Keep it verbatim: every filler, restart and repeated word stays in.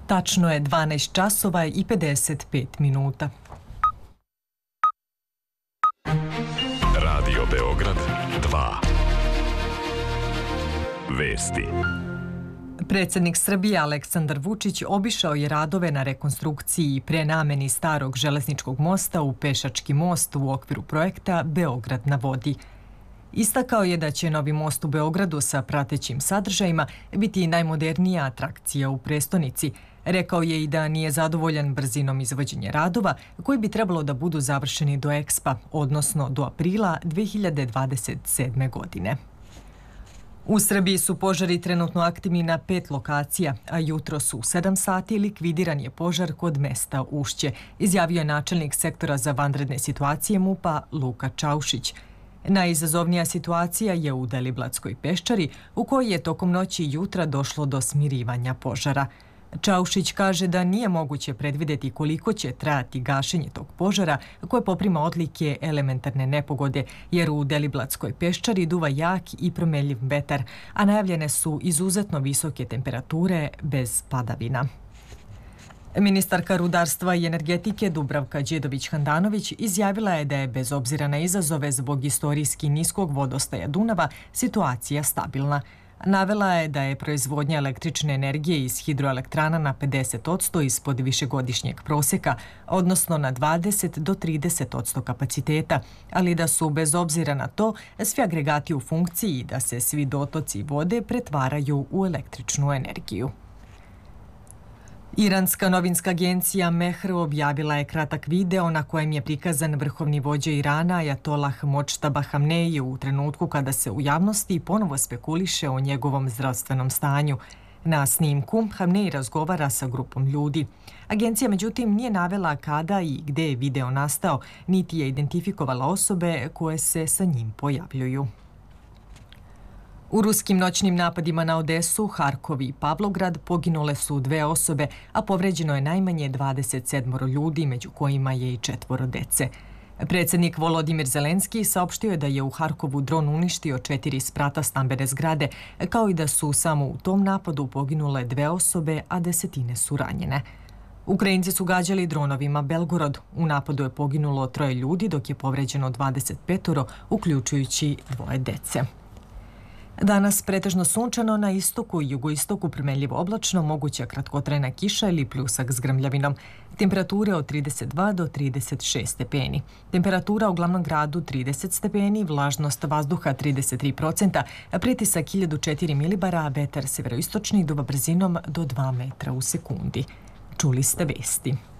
Tačno je dvanaest časova i pedeset pet minuta. Radio Beograd dva. Vesti. Predsjednik Srbije Aleksandar Vučić obišao je radove na rekonstrukciji i prenameni starog železničkog mosta u pešački most u okviru projekta Beograd na vodi. Istakao je da će novi most u Beogradu sa pratećim sadržajima biti najmodernija atrakcija u prestonici. Rekao je i da nije zadovoljan brzinom izvođenja radova koji bi trebalo da budu završeni do Ekspa, odnosno do aprila dve hiljade dvadeset sedme. godine. U Srbiji su požari trenutno aktivni na pet lokacija, a jutro su u sedam sati likvidiran je požar kod mesta Ušće, izjavio je načelnik sektora za vanredne situacije MUP-a Luka Čaušić. Najizazovnija situacija je u Deliblatskoj peščari, u kojoj je tokom noći i jutra došlo do smirivanja požara. Čaušić kaže da nije moguće predvideti koliko će trajati gašenje tog požara koje poprima odlike elementarne nepogode, jer u Deliblatskoj peščari duva jak i promenljiv vetar, a najavljene su izuzetno visoke temperature bez padavina. Ministarka rudarstva i energetike Dubravka Đedović-Handanović izjavila je da je bez obzira na izazove zbog istorijski niskog vodostaja Dunava situacija stabilna. Navela je da je proizvodnja električne energije iz hidroelektrana na pedeset odsto ispod višegodišnjeg proseka, odnosno na dvadeset do trideset odsto kapaciteta, ali da su bez obzira na to svi agregati u funkciji i da se svi dotoci vode pretvaraju u električnu energiju. Iranska novinska agencija Mehr objavila je kratak video na kojem je prikazan vrhovni vođa Irana Ajatolah Modžtaba Hamneji u trenutku kada se u javnosti ponovo spekuliše o njegovom zdravstvenom stanju. Na snimku Hamneji razgovara sa grupom ljudi. Agencija međutim nije navela kada i gde je video nastao, niti je identifikovala osobe koje se sa njim pojavljuju. U ruskim noćnim napadima na Odesu, Harkov i Pavlograd poginule su dve osobe, a povređeno je najmanje dvadeset sedam ljudi, među kojima je i četvoro dece. Predsjednik Volodimir Zelenski saopštio je da je u Harkovu dron uništio četiri sprata stambene zgrade, kao i da su samo u tom napadu poginule dve osobe, a desetine su ranjene. Ukrajinci su gađali dronovima Belgorod. U napadu je poginulo troje ljudi, dok je povređeno dvadeset petoro, uključujući dvoje dece. Danas pretežno sunčano, na istoku i jugoistoku promenljivo oblačno, moguća kratkotrajna kiša ili pljusak s grmljavinom. Temperature od trideset dva do trideset šest stepeni. Temperatura u glavnom gradu trideset stepeni, vlažnost vazduha trideset tri procenta, pritisak hiljadu četiri milibara, vetar severoistočni duva brzinom do dva metra u sekundi. Čuli ste vesti.